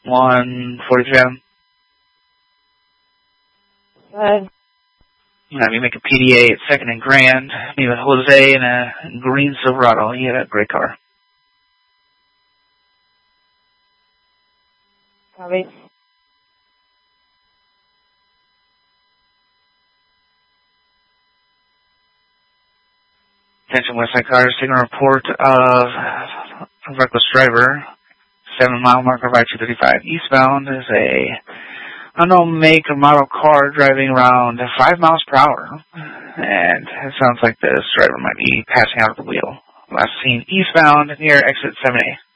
1:47. Good. Have you make a PDA at 2nd and Grand. Me with Jose in a green Silverado. He had a great car. Copy. Attention Westside Cars, taking a report of a reckless driver. 7-mile marker of I-235 eastbound is a unknown make or model car driving around 5 miles per hour. And it sounds like this driver might be passing out of the wheel. Last seen eastbound near exit 7A.